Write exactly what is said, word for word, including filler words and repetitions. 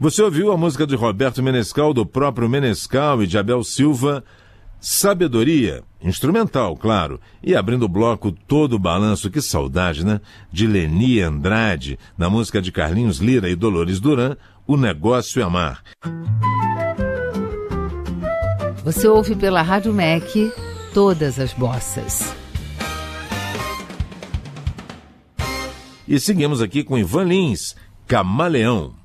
Você ouviu a música de Roberto Menescal, do próprio Menescal e de Abel Silva, Sabedoria, instrumental, claro. E abrindo o bloco Todo o Balanço, que saudade, né? De Leni Andrade, na música de Carlinhos Lira e Dolores Duran, O Negócio é Amar. Você ouve pela Rádio M E C todas as bossas. E seguimos aqui com Ivan Lins, Camaleão.